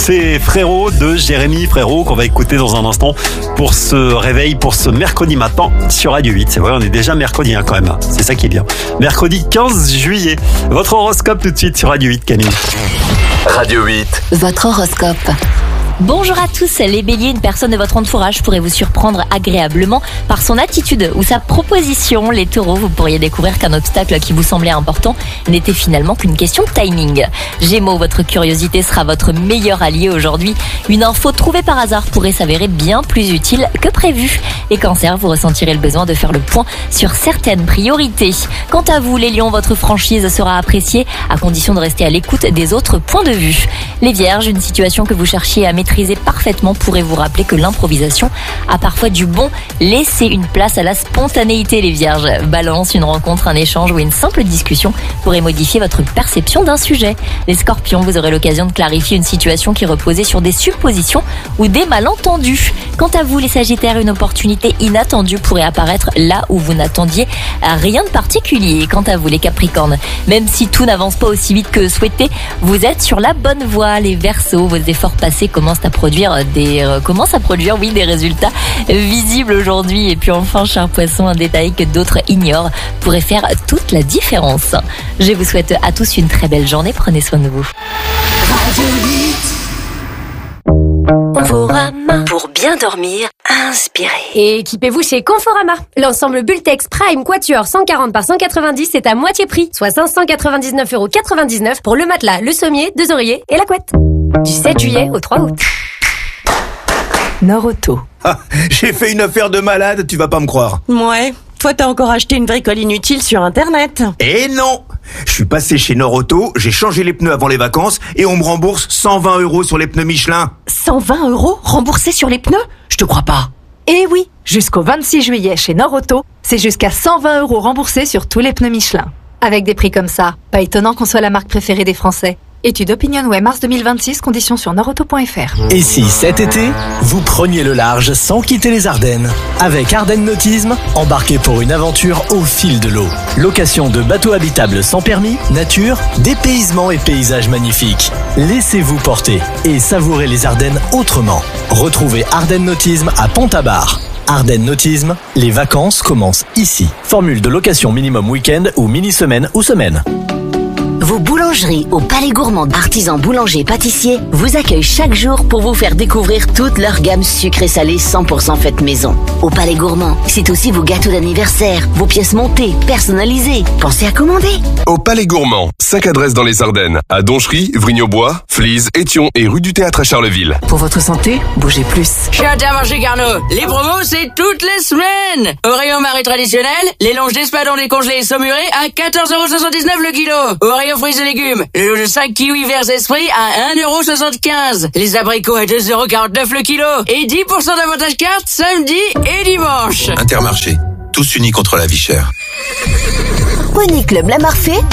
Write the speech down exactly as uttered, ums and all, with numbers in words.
c'est Frérot de Jérémy Frérot qu'on va écouter dans un instant pour ce réveil, pour ce mercredi matin sur Radio huit. C'est vrai, on est déjà mercredi hein, quand même. C'est ça qui est bien. Mercredi quinze juillet. Votre horoscope tout de suite sur Radio huit, Camille. Radio huit. Votre horoscope. Bonjour à tous, les béliers, une personne de votre entourage pourrait vous surprendre agréablement par son attitude ou sa proposition. Les taureaux, vous pourriez découvrir qu'un obstacle qui vous semblait important n'était finalement qu'une question de timing. Gémeaux, votre curiosité sera votre meilleur allié aujourd'hui. Une info trouvée par hasard pourrait s'avérer bien plus utile que prévu. Et cancer, vous ressentirez le besoin de faire le point sur certaines priorités. Quant à vous, les lions, votre franchise sera appréciée à condition de rester à l'écoute des autres points de vue. Les vierges, une situation que vous cherchiez à maîtriser parfaitement pourrait vous rappeler que l'improvisation a parfois du bon. Laissez une place à la spontanéité, les vierges. Balance, une rencontre, un échange ou une simple discussion pourrait modifier votre perception d'un sujet. Les scorpions, vous aurez l'occasion de clarifier une situation qui reposait sur des suppositions ou des malentendus. Quant à vous, les sagittaires, une opportunité inattendue pourrait apparaître là où vous n'attendiez rien de particulier. Quant à vous, les capricornes, même si tout n'avance pas aussi vite que souhaité, vous êtes sur la bonne voie. Les verseaux, vos efforts passés commencent à produire des euh, commencent à produire oui des résultats visibles aujourd'hui. Et puis enfin, cher poisson, un détail que d'autres ignorent pourrait faire toute la différence. Je vous souhaite à tous une très belle journée, prenez soin de vous. Conforama. Pour bien dormir, inspirez. Et équipez-vous chez Conforama. L'ensemble Bultex Prime Quatuor cent quarante par cent quatre-vingt-dix est à moitié prix, soit cinq cent quatre-vingt-dix-neuf euros quatre-vingt-dix-neuf pour le matelas, le sommier, deux oreillers et la couette. Du sept juillet au trois août. Norauto. Ah, j'ai fait une affaire de malade, tu vas pas me croire. Ouais, toi t'as encore acheté une bricole inutile sur internet. Eh non! Je suis passé chez Norauto, j'ai changé les pneus avant les vacances et on me rembourse cent vingt euros sur les pneus Michelin. cent vingt euros remboursés sur les pneus? Je te crois pas. Eh oui, jusqu'au vingt-six juillet chez Norauto, c'est jusqu'à cent vingt euros remboursés sur tous les pneus Michelin. Avec des prix comme ça, pas étonnant qu'on soit la marque préférée des Français. Étude OpinionWay mars deux mille vingt-six, conditions sur norauto point f r. Et si cet été, vous preniez le large sans quitter les Ardennes? Avec Ardennes Nautisme, embarquez pour une aventure au fil de l'eau. Location de bateaux habitables sans permis, nature, dépaysement et paysages magnifiques. Laissez-vous porter et savourez les Ardennes autrement. Retrouvez Ardennes Nautisme à Pont-à-Bar. Ardennes Nautisme, les vacances commencent ici. Formule de location minimum week-end ou mini-semaine ou semaine. Vos boulangeries au Palais Gourmand, artisans boulangers pâtissiers, vous accueillent chaque jour pour vous faire découvrir toute leur gamme sucrée salée cent pour cent faite maison. Au Palais Gourmand, c'est aussi vos gâteaux d'anniversaire, vos pièces montées, personnalisées. Pensez à commander. Au Palais Gourmand, cinq adresses dans les Ardennes, à Donchery, Vrigne-aux-Bois, Flize, Étion et rue du Théâtre à Charleville. Pour votre santé, bougez plus. Chez Intermarché Carnot, les promos c'est toutes les semaines. Au rayon marée traditionnel, les longes d'espadon décongelés et saumurés à quatorze euros soixante-dix-neuf le kilo. Au rayon fruits et légumes, le sac kiwi vert esprit à un euro soixante-quinze. Les abricots à deux euros quarante-neuf le kilo. Et dix pour cent d'avantage carte samedi et dimanche. Intermarché, tous unis contre la vie chère. Poney Club La Marfée,